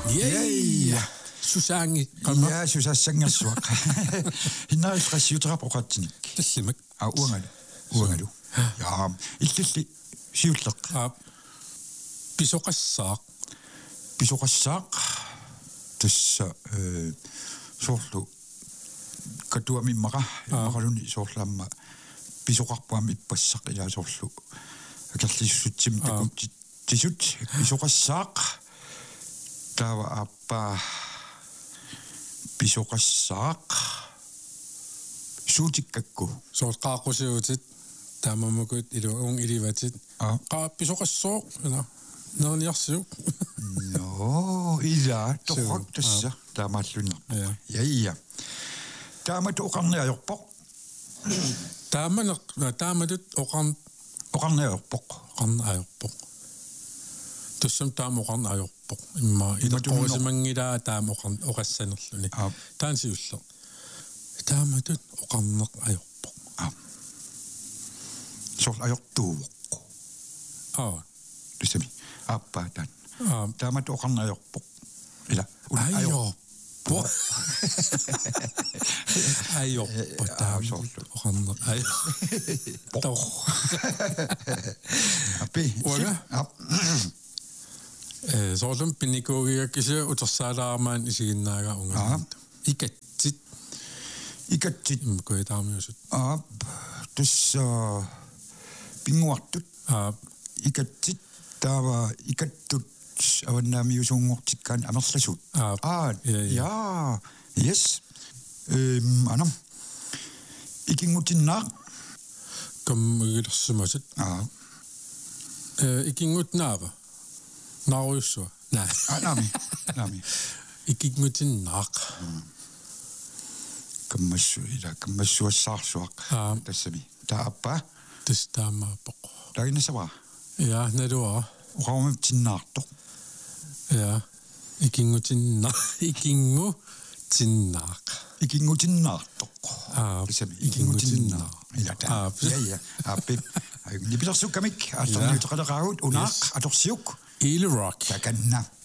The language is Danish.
Ja. Susangi, kommer. Ja, Susangersuaq. Hinnarisrassiuterapoqatsinik. Tassimak. Uangalu. Ja, illalli siulleq. Pisoqassaaq. Tassa soorlu katuamimmaqa maqaluni soorlaamma pisoqarpuam ippassaq ila soorlu akallissutsimi takut tisut pisoqassaaq taava appa pisoqassaaq suutikkakku soorqaaqqusiutit taamamukut iluung ilivatit pisoqassooq nerniarsiuk no ila torrok tassa taamaalluner ja taamat oqarniajorpoq taamatut oqarniajorpoq tussam taam oqarniajorpoq imma ileqqorisimanngilaa taam oqassanerluni taansiulleq taamatut oqarneq ajorpoq sol ajortuuvoq tussami appaatan taamat oqarniajorpoq ila ajorpo taam oqarneq ajorpo appi soorlum pinnikuugigakkisia utersaalaarmaan isiginnaaga unga ikatsit kuitaamiusut tussa pinguartut ikatsit taava ikattut avannaamiusuungortikkaan amerlasut ja yes anam ikingutinnaa kammigilersumasut ikingutnaava naruissua nami ikingutinnaq kammassuassaarsuaq tassami taappa tastaamaapoq taginasava ja naluaa uqaumamtinnaartoq ja ikingutinnaq ikingutinnartoq tassami ikingutinnaa ilata ja appi nipilersukkamik allarniutaqalaqaagut unaaq atorsiuk Eel Rock. Takanna.